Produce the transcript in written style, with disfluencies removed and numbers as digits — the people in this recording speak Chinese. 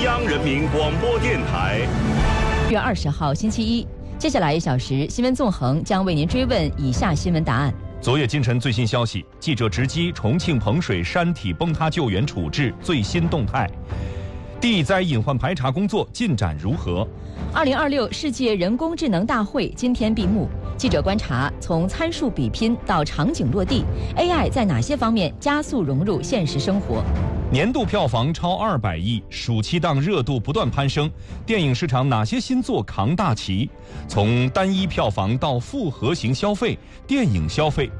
央人民广播电台。 6月20号星期一，接下来1小时，新闻纵横将为您追问以下新闻答案。 昨夜今晨最新消息，记者直击重庆彭水山体崩塌救援处置最新动态，地灾隐患排查工作进展如何 ？2026世界人工智能大会今天闭幕，记者观察从参数比拼到场景落地 ，AI 在哪些方面加速融入现实生活？ 年度票房超200亿，暑期档热度不断攀升，电影市场哪些新作扛大旗？从单一票房到复合型消费，电影消费